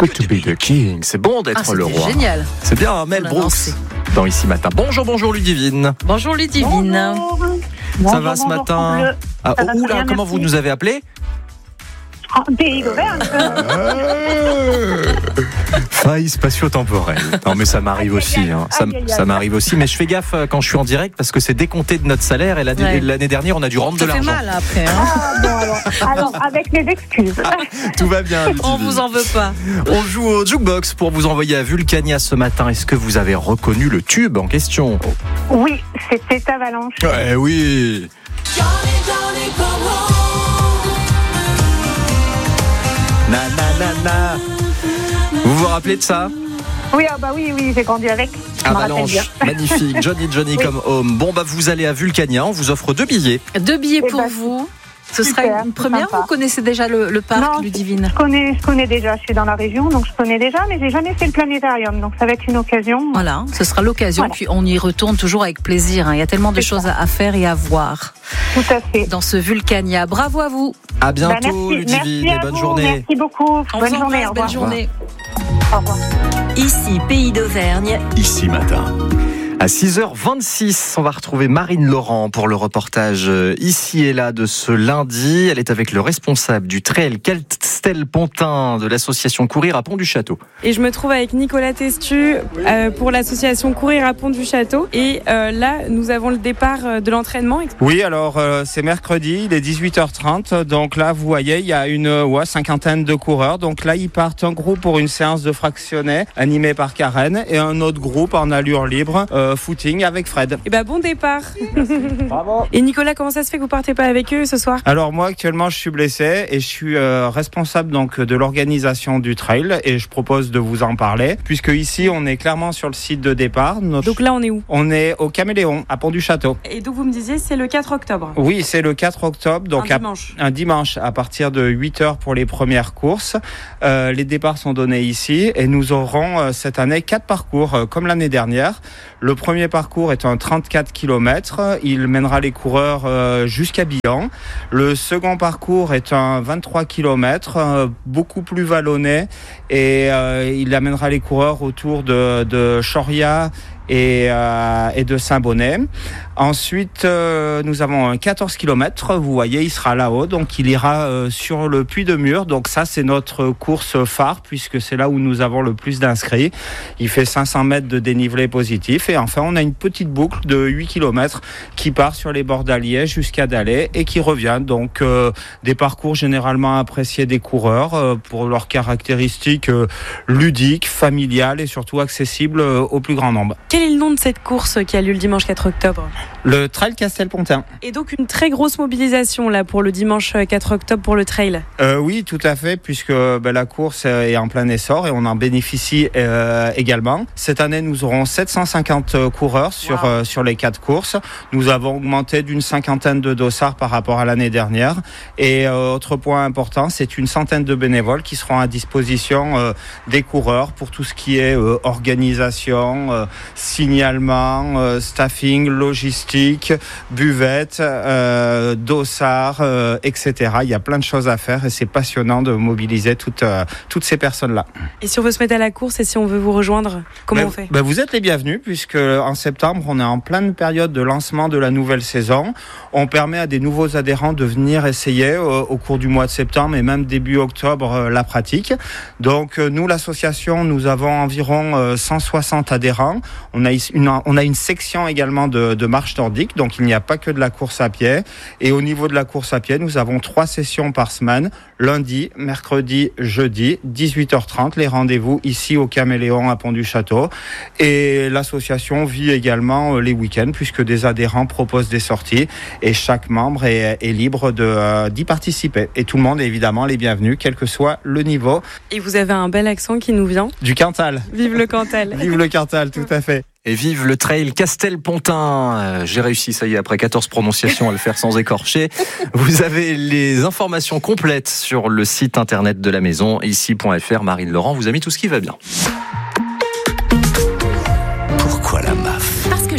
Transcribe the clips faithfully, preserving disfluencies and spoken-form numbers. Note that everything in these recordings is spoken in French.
good to be the king. C'est bon d'être ah, le roi. C'est génial. C'est bien, hein, Mel Brooks dans Ici Matin. Bonjour, bonjour Ludivine. Bonjour Ludivine. Bonjour. Ça bonjour, va ce bonjour, matin ah, Ça va Oula, très bien, comment merci. vous nous avez appelé? Pays d'Auvergne. Faille spatio-temporelle. Non mais ça m'arrive aussi, hein. ça, Aïe, aïe, aïe. ça m'arrive aussi, mais je fais gaffe quand je suis en direct parce que c'est décompté de notre salaire et l'année, Ouais. l'année dernière on a dû rendre Ça de fait l'argent. mal après. Hein. Ah, bon, alors, alors, avec mes excuses. Tout va bien. On Ludivine. vous en veut pas. On joue au jukebox pour vous envoyer à Vulcania ce matin. Est-ce que vous avez reconnu le tube en question? Oui, c'était Avalanche. Eh oui. Na na na na. Vous vous rappelez de ça? Oui, ah bah oui, oui, j'ai grandi avec. Je me rappelle bien. Avalanche, magnifique. Johnny Johnny Oui. comme home. Bon bah vous allez à Vulcania, on vous offre deux billets. Deux billets Eh pour ben, vous. Ce super, sera une c'est première. sympa. Vous connaissez déjà le, le parc, Non, Ludivine? Je connais, je connais déjà, je suis dans la région, donc je connais déjà, mais j'ai jamais fait le planétarium, donc ça va être une occasion. Voilà, ce sera l'occasion. Voilà. Puis on y retourne toujours avec plaisir. hein. Il y a tellement de C'est choses à faire et à voir Tout à fait. dans ce Vulcania. Bravo à vous. À Bah, bientôt merci, Ludivine merci et à bonne vous, journée. Merci beaucoup. On bonne vous journée. embrasse, Au belle revoir. journée. Au revoir. Ici, Pays d'Auvergne. Ici Matin. À six heures vingt-six, on va retrouver Marine Laurent pour le reportage Ici et là de ce lundi. Elle est avec le responsable du trail Castelpontin de l'association Courir à Pont-du-Château. Et je me trouve avec Nicolas Testu euh, pour l'association Courir à Pont-du-Château. Et euh, là, nous avons le départ euh, de l'entraînement. Oui, alors euh, c'est mercredi, il est dix-huit heures trente. Donc là, vous voyez, il y a une euh, ouais, cinquantaine de coureurs. Donc là, ils partent en groupe pour une séance de fractionnés animée par Karen et un autre groupe en allure libre, euh, footing avec Fred. Et ben bon départ. Bravo. Et Nicolas, comment ça se fait que vous partez pas avec eux ce soir? Alors moi, actuellement, je suis blessé et je suis euh, responsable donc de l'organisation du trail et je propose de vous en parler puisque ici, on est clairement sur le site de départ. Notre... Donc là, on est où? On est au Caméléon, à Pont-du-Château. Et donc vous me disiez, c'est le quatre octobre. Oui, c'est le quatre octobre. Donc un à- dimanche. un dimanche à partir de huit heures pour les premières courses. Euh, les départs sont donnés ici et nous aurons euh, cette année quatre parcours euh, comme l'année dernière. Le premier parcours est un trente-quatre kilomètres. Il mènera les coureurs euh, jusqu'à Billan. Le second parcours est un vingt-trois kilomètres, euh, beaucoup plus vallonné et euh, il amènera les coureurs autour de, de Choria et, euh, et de Saint-Bonnet. Ensuite, euh, nous avons un quatorze kilomètres. Vous voyez, il sera là-haut. Donc, il ira euh, sur le Puy de Mur. Donc, ça, c'est notre course phare puisque c'est là où nous avons le plus d'inscrits. Il fait cinq cents mètres de dénivelé positif. Et enfin, on a une petite boucle de huit kilomètres qui part sur les bords d'Allier jusqu'à Dalais et qui revient. Donc, euh, des parcours généralement appréciés des coureurs euh, pour leurs caractéristiques euh, ludiques, familiales et surtout accessibles euh, au plus grand nombre. Quel est le nom de cette course qui a lieu le dimanche quatre octobre? Le Trail Castelpontin. Et donc une très grosse mobilisation là pour le dimanche quatre octobre pour le trail. Euh, oui, tout à fait, puisque ben, la course est en plein essor et on en bénéficie euh, également. Cette année, nous aurons sept cent cinquante coureurs sur, Wow. euh, sur les quatre courses. Nous avons augmenté d'une cinquantaine de dossards par rapport à l'année dernière. Et euh, autre point important, c'est une centaine de bénévoles qui seront à disposition euh, des coureurs pour tout ce qui est euh, organisation, euh, signalement, euh, staffing, logistique, buvette, euh, dossard, euh, et cetera. Il y a plein de choses à faire et c'est passionnant de mobiliser toutes, euh, toutes ces personnes-là. Et si on veut se mettre à la course et si on veut vous rejoindre, comment Ben, on fait? ben Vous êtes les bienvenus puisque en septembre, on est en pleine période de lancement de la nouvelle saison. On permet à des nouveaux adhérents de venir essayer euh, au cours du mois de septembre et même début octobre euh, la pratique. Donc euh, nous, l'association, nous avons environ euh, cent soixante adhérents. On a une, on a une section également de, de marche nordique, donc il n'y a pas que de la course à pied. Et au niveau de la course à pied, nous avons trois sessions par semaine, lundi, mercredi, jeudi, dix-huit heures trente, les rendez-vous ici au Caméléon à Pont-du-Château. Et l'association vit également les week-ends puisque des adhérents proposent des sorties et chaque membre est, est libre de, euh, d'y participer. Et tout le monde est évidemment les bienvenus, quel que soit le niveau. Et vous avez un bel accent qui nous vient. Du Cantal. Vive le Cantal. Vive le Cantal, tout à fait. Et vive le trail Castelpontin. Euh, j'ai réussi, ça y est, après quatorze prononciations, à le faire sans écorcher. Vous avez les informations complètes sur le site internet de la maison, ici point f r. Marine Laurent vous a mis tout ce qui va bien. Pourquoi la M A F ? Parce que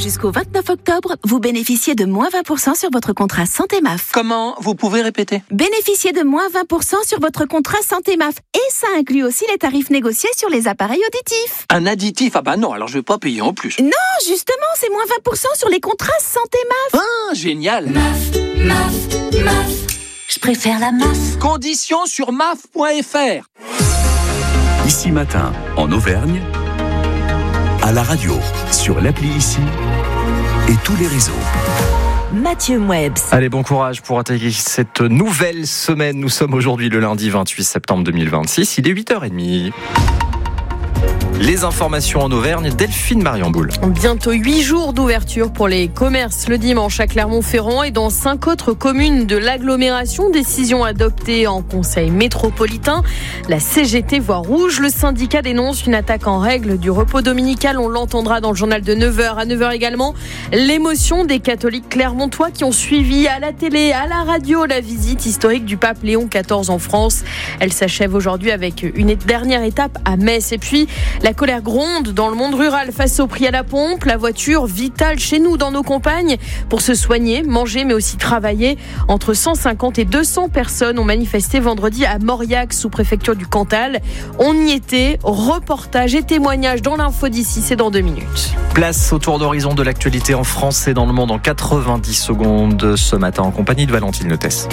jusqu'au vingt-neuf octobre, vous bénéficiez de moins vingt pour cent sur votre contrat Santé M A F. Comment? Vous pouvez répéter? Bénéficiez de moins vingt pour cent sur votre contrat Santé M A F. Et ça inclut aussi les tarifs négociés sur les appareils auditifs. Un additif? Ah bah non, alors je vais pas payer en plus. Non, justement, c'est moins vingt pour cent sur les contrats Santé M A F. Ah, génial. M A F, M A F, M A F. Je préfère la M A F. Conditions sur M A F point F R. Ici Matin, en Auvergne, à la radio, sur l'appli Ici et tous les réseaux. Mathieu Mouebs. Allez, bon courage pour attaquer cette nouvelle semaine. Nous sommes aujourd'hui le lundi vingt-huit septembre deux mille vingt-six. Il est huit heures trente. Les informations en Auvergne, Delphine Mariamboul. Bientôt huit jours d'ouverture pour les commerces le dimanche à Clermont-Ferrand et dans cinq autres communes de l'agglomération. Décision adoptée en conseil métropolitain. La C G T voit rouge. Le syndicat dénonce une attaque en règle du repos dominical. On l'entendra dans le journal de neuf heures. À neuf heures également, l'émotion des catholiques clermontois qui ont suivi à la télé, à la radio, la visite historique du pape Léon quatorze en France. Elle s'achève aujourd'hui avec une dernière étape à Metz. Et puis, la colère gronde dans le monde rural face au prix à la pompe. La voiture vitale chez nous, dans nos campagnes, pour se soigner, manger, mais aussi travailler. Entre cent cinquante et deux cents personnes ont manifesté vendredi à Mauriac, sous-préfecture du Cantal. On y était. Reportage et témoignages dans l'info d'ici, c'est dans deux minutes. Place au tour d'horizon de l'actualité en France et dans le monde en quatre-vingt-dix secondes ce matin en compagnie de Valentine Letes.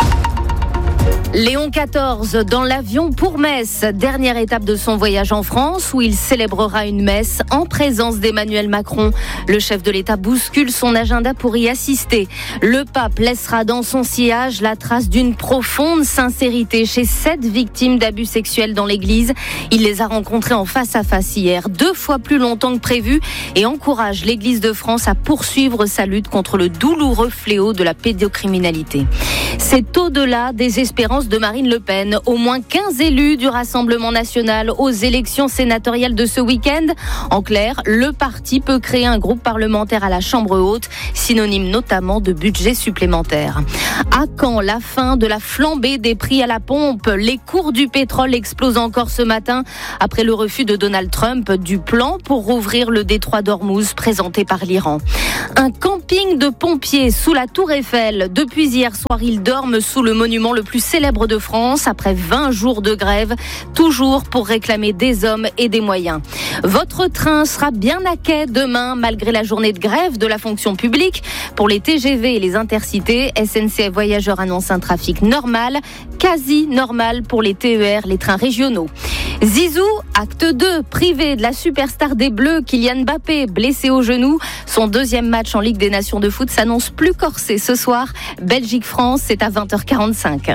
Léon quatorze dans l'avion pour Metz, dernière étape de son voyage en France où il célébrera une messe en présence d'Emmanuel Macron. Le chef de l'État bouscule son agenda pour y assister. Le pape laissera dans son sillage la trace d'une profonde sincérité chez sept victimes d'abus sexuels dans l'église. Il les a rencontrées en face à face hier, deux fois plus longtemps que prévu, et encourage l'Église de France à poursuivre sa lutte contre le douloureux fléau de la pédocriminalité. C'est au-delà des espérances de Marine Le Pen. Au moins quinze élus du Rassemblement national aux élections sénatoriales de ce week-end. En clair, le parti peut créer un groupe parlementaire à la Chambre haute, synonyme notamment de budget supplémentaire. À quand la fin de la flambée des prix à la pompe? Les cours du pétrole explosent encore ce matin après le refus de Donald Trump du plan pour rouvrir le détroit d'Ormuz présenté par l'Iran. Un camping de pompiers sous la Tour Eiffel. Depuis hier soir, ils dorment sous le monument le plus célèbre de France après vingt jours de grève, toujours pour réclamer des hommes et des moyens. Votre train sera bien à quai demain malgré la journée de grève de la fonction publique. Pour les T G V et les intercités, S N C F Voyageurs annonce un trafic normal, quasi normal pour les T E R, les trains régionaux. Zizou, acte deux, privé de la superstar des Bleus, Kylian Mbappé, blessé au genou. Son deuxième match en Ligue des Nations de foot s'annonce plus corsé ce soir. Belgique-France, c'est à vingt heures quarante-cinq.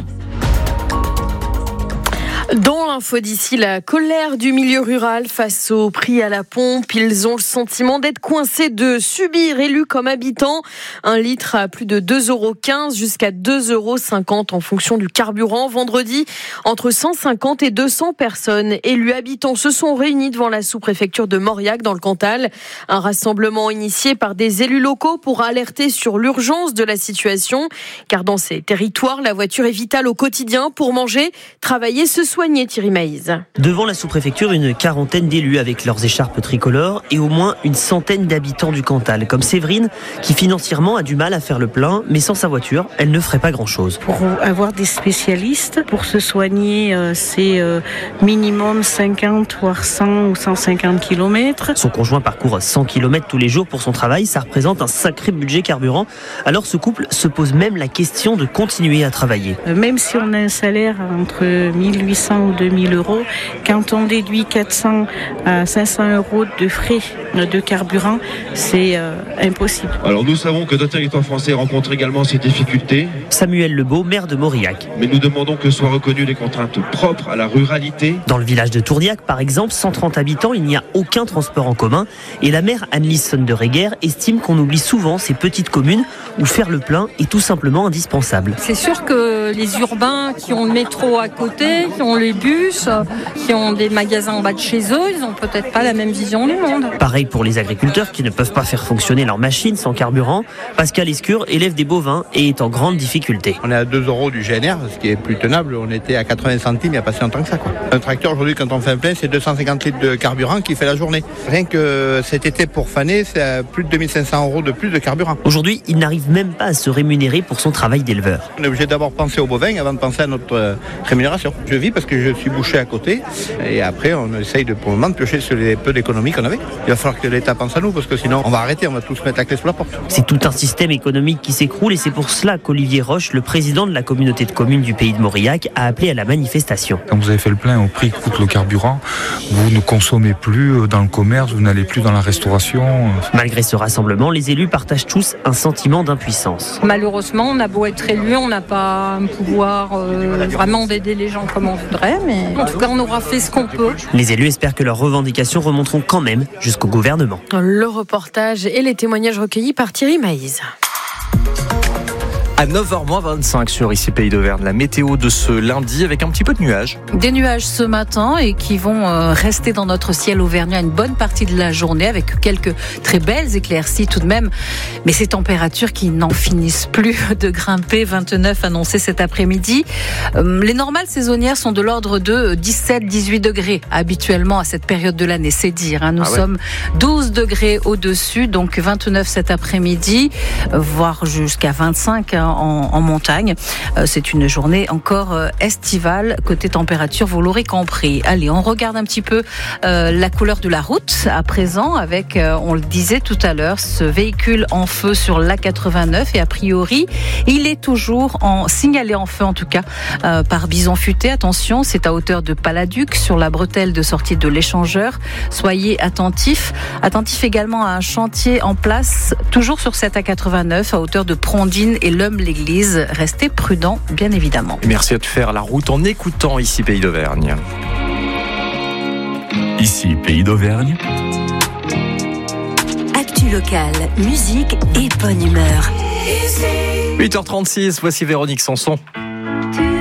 Dans l'info d'ici, la colère du milieu rural face au prix à la pompe. Ils ont le sentiment d'être coincés, de subir, élus comme habitants. Un litre à plus de deux euros quinze jusqu'à deux euros cinquante en fonction du carburant. Vendredi, entre cent cinquante et deux cents personnes, élus habitants, se sont réunis devant la sous-préfecture de Mauriac dans le Cantal. Un rassemblement initié par des élus locaux pour alerter sur l'urgence de la situation. Car dans ces territoires, la voiture est vitale au quotidien pour manger, travailler, se soigner. Thierry Maïs. Devant la sous-préfecture, une quarantaine d'élus avec leurs écharpes tricolores et au moins une centaine d'habitants du Cantal, comme Séverine, qui financièrement a du mal à faire le plein, mais sans sa voiture, elle ne ferait pas grand-chose. Pour avoir des spécialistes, pour se soigner, c'est minimum cinquante, voire cent ou cent cinquante kilomètres. Son conjoint parcourt cent kilomètres tous les jours pour son travail, ça représente un sacré budget carburant. Alors ce couple se pose même la question de continuer à travailler. Même si on a un salaire entre mille huit cents ou deux mille euros, quand on déduit quatre cents à cinq cents euros de frais de carburant, c'est euh, impossible. Alors nous savons que d'autres territoires français rencontrent également ces difficultés. Samuel Lebeau, maire de Mauriac. Mais nous demandons que soient reconnues les contraintes propres à la ruralité. Dans le village de Tourniac, par exemple, cent trente habitants, il n'y a aucun transport en commun. Et la maire Anne-Lise Sonderegger estime qu'on oublie souvent ces petites communes où faire le plein est tout simplement indispensable. C'est sûr que euh, les urbains qui ont le métro à côté, qui ont les bus, euh, qui ont des magasins en bas de chez eux, ils n'ont peut-être pas la même vision du monde. Pareil pour les agriculteurs qui ne peuvent pas faire fonctionner leurs machines sans carburant. Pascal Escure élève des bovins et est en grande difficulté. On est à deux euros du G N R, ce qui est plus tenable. On était à quatre-vingts centimes il n'y a pas si longtemps que ça, quoi. Un tracteur aujourd'hui, quand on fait un plein, c'est deux cent cinquante litres de carburant qui fait la journée. Rien que cet été pour faner, c'est à plus de deux mille cinq cents euros de plus de carburant. Aujourd'hui, il n'arrive même pas à se rémunérer pour son travail d'éleveur. On est obligé d'abord penser aux bovins avant de penser à notre euh, rémunération. Je vis parce que je suis bouché à côté et après on essaye de, pour le moment de piocher sur les peu d'économies qu'on avait. Il va falloir que l'État pense à nous parce que sinon on va arrêter, on va tous mettre la clé sous la porte. C'est tout un système économique qui s'écroule et c'est pour cela qu'Olivier Roche, le président de la communauté de communes du Pays de Mauriac, a appelé à la manifestation. Quand vous avez fait le plein au prix que coûte le carburant, vous ne consommez plus dans le commerce, vous n'allez plus dans la restauration. Malgré ce rassemblement, les élus partagent tous un sentiment d'impuissance. Malheureusement, on a beau être élu, on n'a pas un pouvoir euh, vraiment d'aider les gens comme on voudrait, mais en tout cas, on aura fait ce qu'on peut. Les élus espèrent que leurs revendications remonteront quand même jusqu'au gouvernement. Le reportage et les témoignages recueillis par Thierry Maïs. À neuf heures moins vingt-cinq sur ici Pays d'Auvergne, la météo de ce lundi avec un petit peu de nuages. Des nuages ce matin et qui vont rester dans notre ciel auvergnat une bonne partie de la journée avec quelques très belles éclaircies tout de même. Mais ces températures qui n'en finissent plus de grimper, vingt-neuf annoncées cet après-midi. Les normales saisonnières sont de l'ordre de dix-sept à dix-huit degrés habituellement à cette période de l'année, c'est dire. Nous ah ouais. sommes douze degrés au-dessus, donc vingt-neuf cet après-midi, voire jusqu'à vingt-cinq En, en montagne. Euh, c'est une journée encore euh, estivale. Côté température, vous l'aurez compris. Allez, on regarde un petit peu euh, la couleur de la route à présent avec, euh, on le disait tout à l'heure, ce véhicule en feu sur l'A quatre-vingt-neuf et a priori, il est toujours en signalé en feu en tout cas euh, par Bison Futé. Attention, c'est à hauteur de Paladuc sur la bretelle de sortie de l'échangeur. Soyez attentifs. Attentifs également à un chantier en place toujours sur cette A quatre-vingt-neuf à hauteur de Prondine et le l'église. Restez prudents, bien évidemment. Merci à te faire la route en écoutant ici Pays d'Auvergne. Ici Pays d'Auvergne. Actu locale, musique et bonne humeur. huit heures trente-six, voici Véronique Sanson.